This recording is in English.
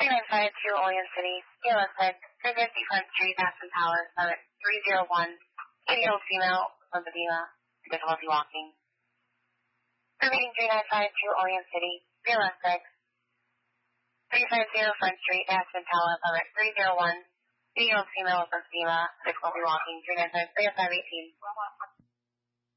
3952 Olean City, Kilo 6, 350 Front Street, Aspen Tower, Summit 301, 80-year-old female, lymphedema, difficulty walking. Repeating 3952 Olean City, Kilo 6, 350 Front Street, Aspen Tower, Summit 301, 80-year-old female, lymphedema, difficulty walking, 395, 30518.